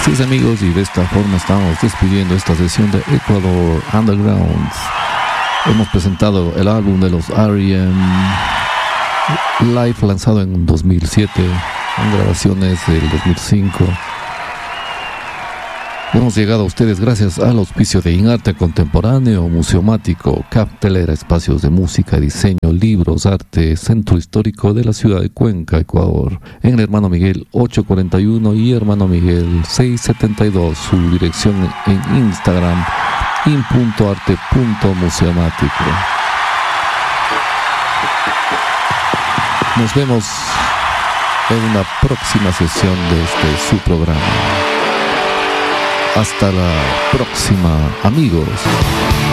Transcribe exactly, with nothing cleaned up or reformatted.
Así es, amigos, y de esta forma estamos despidiendo esta sesión de Ecuador Underground. Hemos presentado el álbum de los R E M Live, lanzado en dos mil siete, en grabaciones del dos mil cinco. Hemos llegado a ustedes gracias al auspicio de Inarte Contemporáneo, Museomático, Cartelera, espacios de música, diseño, libros, arte, centro histórico de la ciudad de Cuenca, Ecuador, en el Hermano Miguel ocho cuarenta y uno y Hermano Miguel seiscientos setenta y dos, su dirección en Instagram, in punto arte punto museomático. Nos vemos en una próxima sesión de este su programa. Hasta la próxima, amigos.